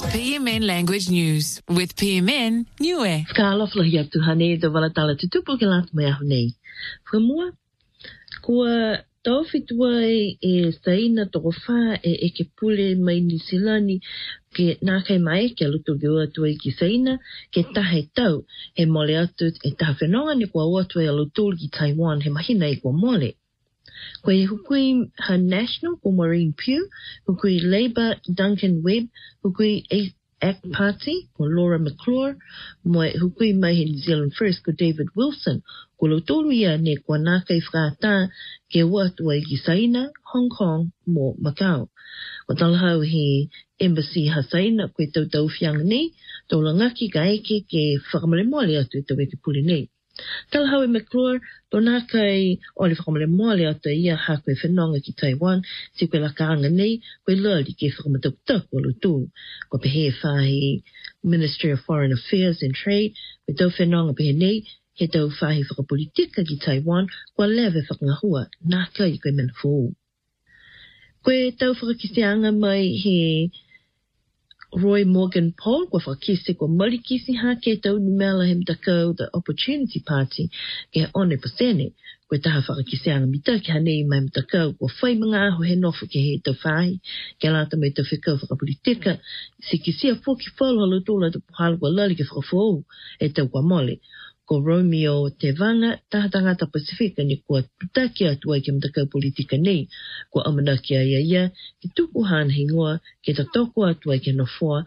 PMN Language News with PMN Niue. Whakaalofla hi atu hane do walatala tutupu ke lata mai ahu nei. Whamua, kua tauwhitua e saina toko wha e ke pule mai ni silani ke nākai mai ke aluto ke uatua i ki saina ke tahe tau he mole atu e taha whenonga ni kua uatua i aluto ki Taiwan he mahina i kua mole. Ko e hukui ha National ko Maureen Pugh, hukui Labour Duncan Webb, hukui ACT Party ko Laura McClure, mo hukui mai he New Zealand First ko David Wilson, ko lotolu ia ne kua nākai whakata ke uatua i ki Saina, Hong Kong mo Macau. Ko talahau he embassy ha Saina ko e tautau whianga nei, tau langaki ka eke ke whakamalemole atu e tau eke puli nei. Talahau e McClure, tōna kai ole whakamale moale ata ia ha koe whenonga ki Taiwan, si koe lakaanga nei, koe lali ke whakamatautak o lutu. Ko pehe whahi Ministry of Foreign Affairs and Trade, koe tau whenonga pehe nei, he tau whahi whakapolitika ki Taiwan, kua lewe whakangahua, nā kai koe mena fōu. Koe tau whakakisianga mai he Roy Morgan Paul, kwa whakise kwa marikisi ha ke tau numela hem takau the Opportunity Party ke one pasene. Koe taha whakakiseanga mita ki hanei mai mtakau kwa whai mga aho he nofu ke he tau whahi. Ke lata mai tau whikau whakapolitika. Si kisia fōki whalu halu tōla te puhala kwa lali ke whakafou e tau kwa mole. Ko Romeo Te Vanga, taha tangata Pasifika ni kua tutaki atua i ke mtakau politika nei. Kua amanaki a ia, ki tuku hana hingoa, ke tatoko atua i ke nofoa,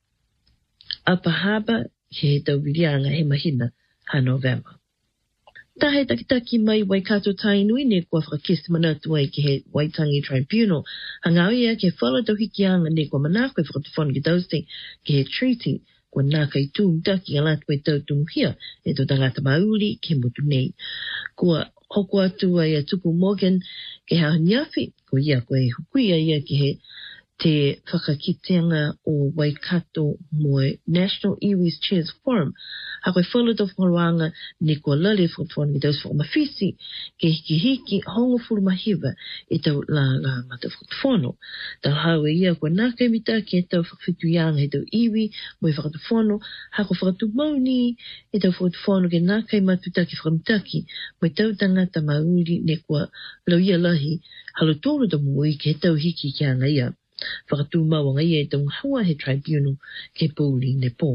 Upper Harbour, ke he tau wirianga he mahina, ha November. Tahe takitaki mai Waikato Tainui ne kua whakakisi mana atua i ke he Waitangi Tribunal. Hangau ia ke whala tau hikianga ne kua manako e whakatufonu ki tausting ke he treaty, kua nākai tū mtaki a latu e tau tumuhia e tō tangata mauri ke mutu nei. Kua hoko atua ia tuku Morgan ke hao niafi, ko ia koe hukuia ia ke he te whakakitenga o Waikato moe National Iwi's Chairs Forum. Ha koe whalata whakaroanga ne kua lale whakatwani ki taus whakamawhisi ke hiki hongo furu mahiwa e tau la mata whakatwano. Tau hau e ia kua nākai mita ke tau whakawhituianga he tau iwi moe whakatwano. Ha koe whakatu mauni e tau whakatwano ke nākai matutaki whakamitaki moe tau tangata mauri ne kua lau ia lahi halotoro ta mui ke tau hiki ki anga ia. Whakatu mawanga ia e tau hawa he tribunal ke pōli ne pō.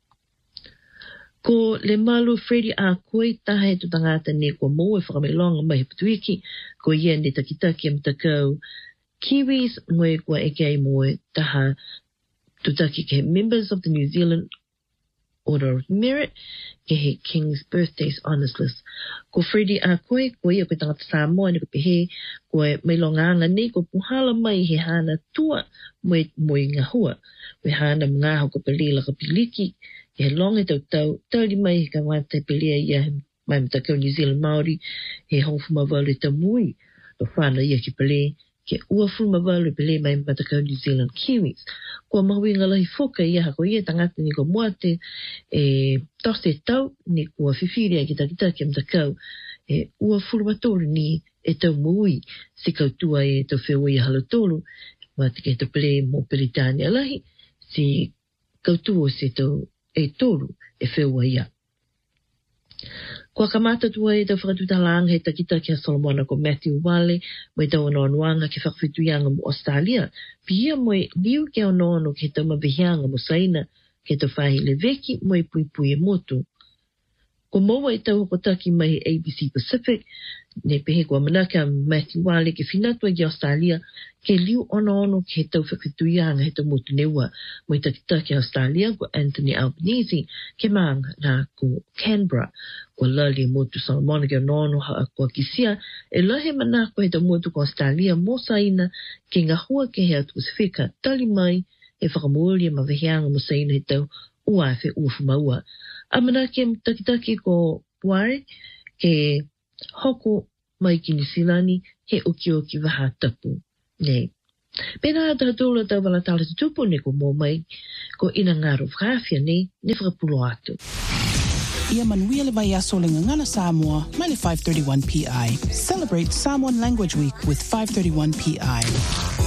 Ko le malu Freddie a koe taha e tu tangata ne kua moe whakamelonga mai he patuiki, ko ia ne takitaki am takau Kiwis moe kua eke ai moe taha tutaki ke members of the New Zealand Order of Merit, ke he King's Birthdays Honours List. Ko Freddie a koe ia koe tangata Samoa ne ko pehe, koe meilonganga ne ko puhala mai he hana tua moe ngā hua. Koe hana mga hau ko pelila ka piliki, he longa tau tauri mai he ka wata pelea ia mai mtakau New Zealand Māori, he hongfu mawalu e tamui, to whana ia ki pelea, ke ua fulu mawalu e pelea mai mtakau New Zealand Kiwis. Kua mahui ngalahi whoka ia hako ia tangata ni ko moate, e tose tau ni kua whiwhiria ki takitaki mtakau, e ua fulu matolu ni e tau mui, si kautua e tau whewa ia halotolu, wate ke tau pelea mo pelitani alahi, si kautua se tau e tolu e whewa ia. Kua kamata tua e tau whakatutalanga he takitaki a Solomona ko Matthew Wale, mo e tau anoanuanga ke whakawhituianga mo Australia, pia mo e liu ke anoano ke tau mawehianga mo Saina, ke tau whahi le veki mo e puipui e motu. Ko maua e tau hokotaki mai ABC Pacific, ne pehe kua manaka Matthew Wale ke whinatua ki Australia, ke liu ono ke tau whakituianga he tau motu neua, mo i takitaki Australia ko Anthony Albanese, ke maanga nā ko Canberra, ko lali motu Solomona ke ono kua kisia, e lahe manako he tau motu ko Australia mo Saina, ke ngahua ke he atu Pasifika, tali mai e whakamuoli e mawehianga mo Saina he tau uafe uafu maua. Amana ke takitaki ko Puare, ke hoko mai ki Nisilani, he oki waha tapu. Nei. Pena tātola tau wala tala tutupu ne ko mō mai, ko ina ngaro whakawhia ne whakapulo atu. Ia manuia le vai aso le ngana Samoa, mai le 531 PI. Celebrate Samoan Language Week with 531 PI.